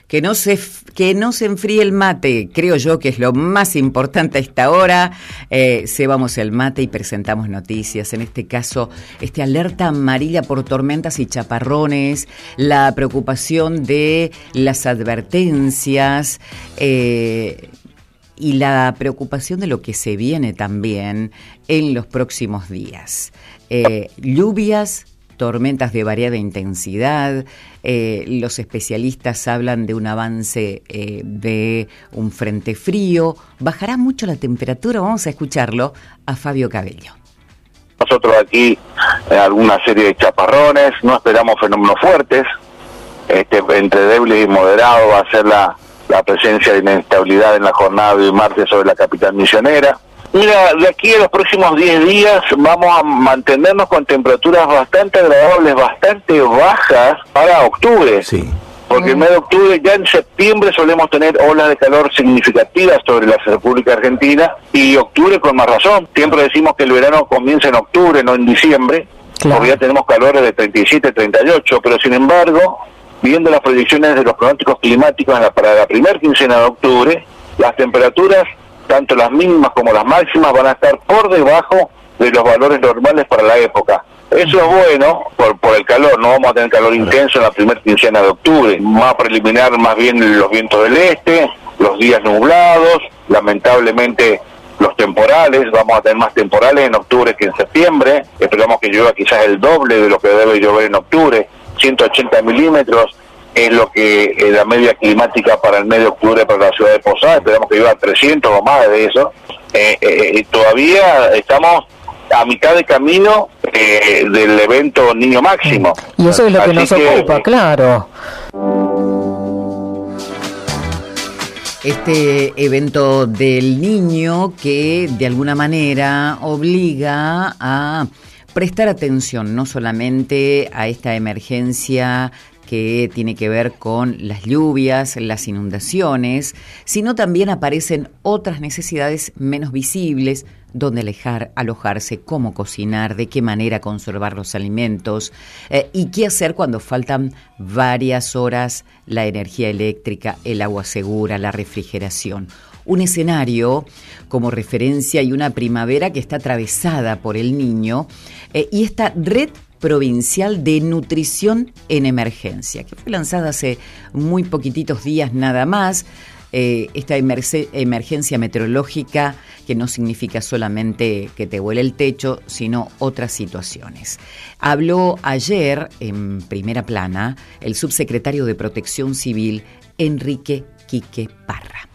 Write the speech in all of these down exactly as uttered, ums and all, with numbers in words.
Que no se que no se enfríe el mate, creo yo que es lo más importante a esta hora. Eh, cebamos el mate y presentamos noticias. En este caso, este alerta amarilla por tormentas y chaparrones, la preocupación de las advertencias eh, y la preocupación de lo que se viene también en los próximos días. Eh, lluvias, tormentas de variada intensidad. Eh, los especialistas hablan de un avance eh, de un frente frío. Bajará mucho la temperatura. Vamos a escucharlo a Fabio Cabello. Nosotros aquí eh, alguna serie de chaparrones, no esperamos fenómenos fuertes. Este, entre débiles y moderados va a ser la, la presencia de inestabilidad en la jornada de hoy martes sobre la capital misionera. Mira, de aquí a los próximos diez días vamos a mantenernos con temperaturas bastante agradables, bastante bajas para octubre. Sí. Porque el mes de octubre, ya en septiembre solemos tener olas de calor significativas sobre la República Argentina, y octubre con más razón. Siempre decimos que el verano comienza en octubre, no en diciembre, claro, porque ya tenemos calores de treinta y siete, treinta y ocho, pero sin embargo, viendo las proyecciones de los pronósticos climáticos para la primera quincena de octubre, las temperaturas, tanto las mínimas como las máximas, van a estar por debajo de los valores normales para la época. Eso es bueno por por el calor, no vamos a tener calor intenso en la primera quincena de octubre. Más preliminar, más bien los vientos del este, los días nublados, lamentablemente los temporales, vamos a tener más temporales en octubre que en septiembre. Esperamos que llueva quizás el doble de lo que debe llover en octubre, ciento ochenta milímetros. Es lo que es la media climática para el mes de octubre para la ciudad de Posadas. Esperamos que lleve trescientos o más de eso. Eh, eh, todavía estamos a mitad de camino eh, del evento Niño Máximo. Y eso es lo que Así nos que, ocupa, claro. Este evento del niño que de alguna manera obliga a prestar atención no solamente a esta emergencia que tiene que ver con las lluvias, las inundaciones, sino también aparecen otras necesidades menos visibles, dónde alejar, alojarse, cómo cocinar, de qué manera conservar los alimentos eh, y qué hacer cuando faltan varias horas la energía eléctrica, el agua segura, la refrigeración. Un escenario como referencia y una primavera que está atravesada por el niño eh, y esta red provincial de nutrición en emergencia, que fue lanzada hace muy poquititos días nada más. Eh, esta emerge- emergencia meteorológica que no significa solamente que te vuele el techo, sino otras situaciones. Habló ayer en primera plana el subsecretario de Protección Civil, Enrique Quique Parra.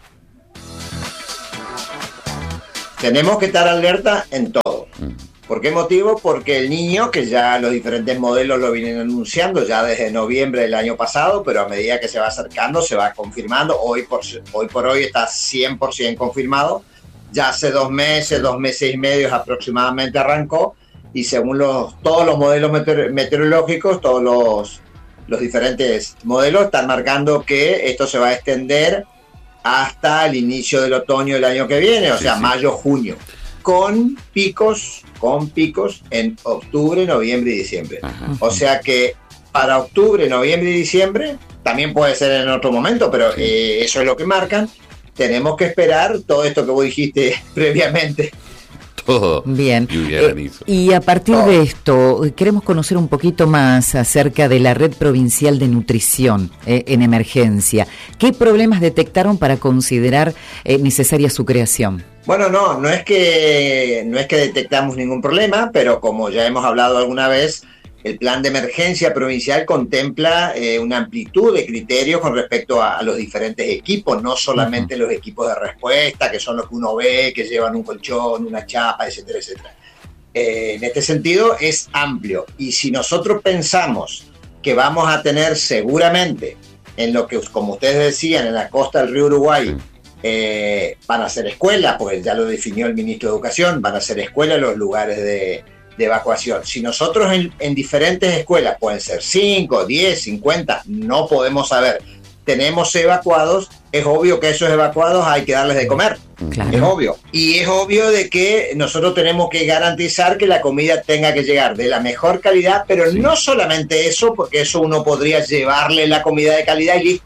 Tenemos que estar alerta en todo. ¿Por qué motivo? Porque el niño, que ya los diferentes modelos lo vienen anunciando ya desde noviembre del año pasado, pero a medida que se va acercando se va confirmando. Hoy por hoy, por hoy está cien por ciento confirmado. Ya hace dos meses, dos meses y medio aproximadamente arrancó, y según los, todos los modelos meteor, meteorológicos, todos los, los diferentes modelos están marcando que esto se va a extender hasta el inicio del otoño del año que viene, o sea, sí, sí. mayo, junio, con picos, con picos en octubre, noviembre y diciembre. Ajá. O sea que para octubre, noviembre y diciembre, también puede ser en otro momento, pero sí. eh, eso es lo que marcan. Tenemos que esperar todo esto que vos dijiste previamente. Todo. Bien. Lluvia, eh, y a partir todo. de esto, queremos conocer un poquito más acerca de la Red Provincial de Nutrición eh, en Emergencia. ¿Qué problemas detectaron para considerar eh, necesaria su creación? Bueno, no, no es que no es que detectamos ningún problema, pero como ya hemos hablado alguna vez, el plan de emergencia provincial contempla eh, una amplitud de criterios con respecto a, a los diferentes equipos, no solamente uh-huh. los equipos de respuesta, que son los que uno ve, que llevan un colchón, una chapa, etcétera, etcétera. Eh, en este sentido es amplio, y si nosotros pensamos que vamos a tener seguramente en lo que, como ustedes decían, en la costa del río Uruguay, eh, van a ser escuelas, pues ya lo definió el ministro de Educación, van a ser escuelas los lugares de de evacuación. Si nosotros en, en diferentes escuelas, pueden ser cinco, diez, cincuenta, no podemos saber, tenemos evacuados, es obvio que esos evacuados hay que darles de comer, claro. Es obvio. Y es obvio de que nosotros tenemos que garantizar que la comida tenga que llegar de la mejor calidad, pero sí. no solamente eso, porque eso uno podría llevarle la comida de calidad y listo.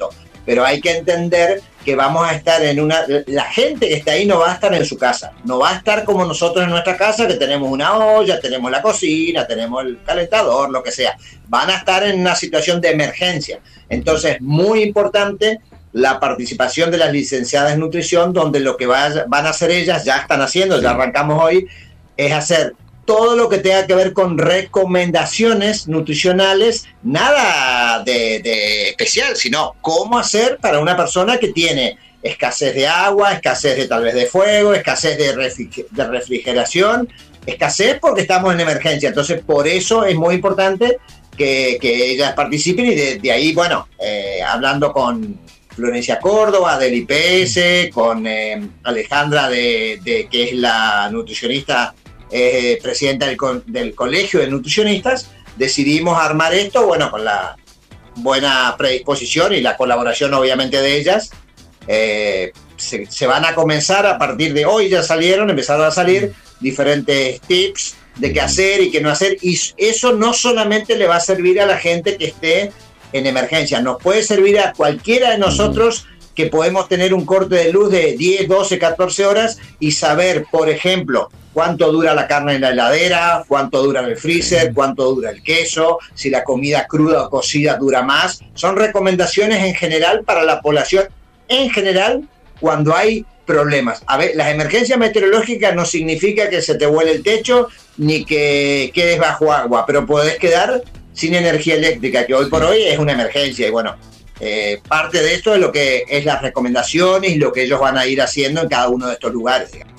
pero hay que entender que vamos a estar en una... La gente que está ahí no va a estar en su casa, no va a estar como nosotros en nuestra casa, que tenemos una olla, tenemos la cocina, tenemos el calentador, lo que sea. Van a estar en una situación de emergencia. Entonces, muy importante la participación de las licenciadas en nutrición, donde lo que va, van a hacer ellas, ya están haciendo, ya arrancamos hoy, es hacer todo lo que tenga que ver con recomendaciones nutricionales, nada de, de especial, sino cómo hacer para una persona que tiene escasez de agua, escasez de tal vez de fuego, escasez de, refriger- de refrigeración, escasez porque estamos en emergencia. Entonces, por eso es muy importante que, que ellas participen y de, de ahí, bueno, eh, hablando con Florencia Córdoba del I P S, con eh, Alejandra, de, de que es la nutricionista, Eh, presidenta del, co- del Colegio de Nutricionistas, decidimos armar esto, bueno, con la buena predisposición y la colaboración obviamente de ellas. Eh, se, se van a comenzar a partir de hoy, ya salieron, empezaron a salir diferentes tips de qué hacer y qué no hacer, y eso no solamente le va a servir a la gente que esté en emergencia, nos puede servir a cualquiera de nosotros que podemos tener un corte de luz de diez, doce, catorce horas y saber, por ejemplo, cuánto dura la carne en la heladera, cuánto dura en el freezer, cuánto dura el queso, si la comida cruda o cocida dura más. Son recomendaciones en general para la población, en general, cuando hay problemas. A ver, las emergencias meteorológicas no significa que se te vuele el techo ni que quedes bajo agua, pero podés quedar sin energía eléctrica, que hoy por hoy es una emergencia. Y bueno, eh, parte de esto es lo que es las recomendaciones y lo que ellos van a ir haciendo en cada uno de estos lugares, digamos.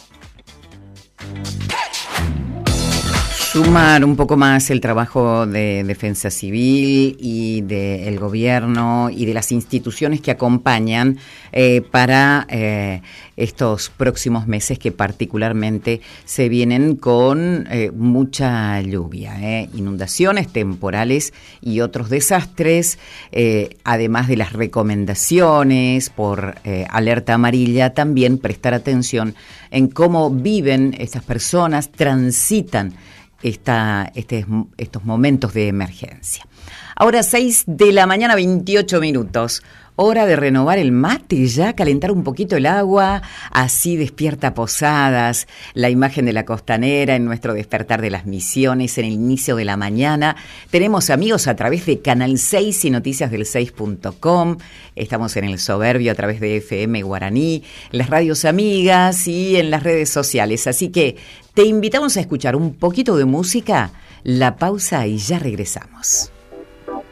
Sumar un poco más el trabajo de Defensa Civil y del gobierno y de las instituciones que acompañan eh, para eh, estos próximos meses que particularmente se vienen con eh, mucha lluvia, eh, inundaciones temporales y otros desastres, eh, además de las recomendaciones por eh, alerta amarilla, también prestar atención en cómo viven estas personas, transitan Esta, este, estos momentos de emergencia. Ahora seis de la mañana, veintiocho minutos. Hora de renovar el mate ya, calentar un poquito el agua, así despierta Posadas, la imagen de la costanera en nuestro despertar de las misiones, en el inicio de la mañana. Tenemos amigos a través de Canal seis y noticias del seis punto com, estamos en el Soberbio a través de F M Guaraní, las radios amigas y en las redes sociales, así que te invitamos a escuchar un poquito de música, la pausa y ya regresamos.